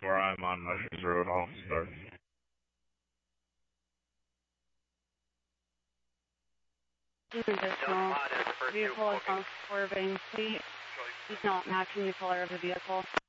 where I'm on Mushers Road, officer. Additional vehicle is on swerving. He's not matching the color of the vehicle.